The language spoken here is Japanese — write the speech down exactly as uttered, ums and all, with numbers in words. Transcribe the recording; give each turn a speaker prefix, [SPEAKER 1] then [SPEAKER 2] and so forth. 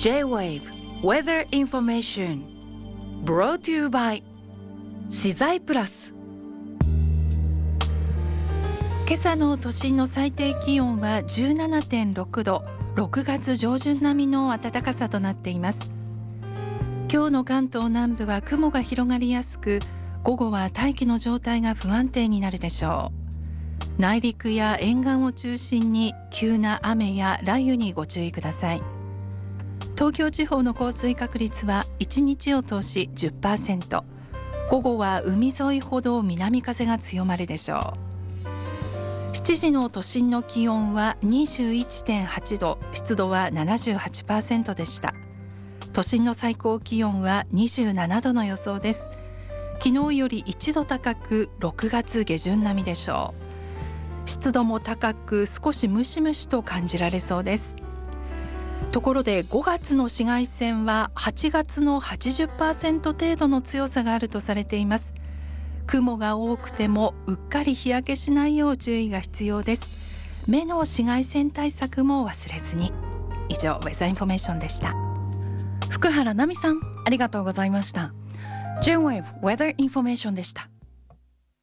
[SPEAKER 1] J-Wave Weather Information Brought to you by 資材プラス。
[SPEAKER 2] 今朝の都心の最低気温は じゅうななてんろくど、ろくがつ上旬並みの暖かさとなっています。今日の関東南部は雲が広がりやすく、午後は大気の状態が不安定になるでしょう。内陸や沿岸を中心に急な雨や雷雨にご注意ください。東京地方の降水確率はいちにちを通し じゅっパーセント、午後は海沿いほど南風が強まるでしょう。しちじの都心の気温は にじゅういってんはちど、湿度は ななじゅうはちパーセント でした。都心の最高気温はにじゅうななどの予想です。昨日よりいちど高くろくがつ下旬並みでしょう。湿度も高く少しムシムシと感じられそうです。ところでごがつの紫外線ははちがつの はちじゅっパーセント 程度の強さがあるとされています。雲が多くてもうっかり日焼けしないよう注意が必要です。目の紫外線対策も忘れずに。以上、ウェザーインフォメーションでした。
[SPEAKER 1] 福原奈美さん、ありがとうございました。 J-Wave Weather Information でした。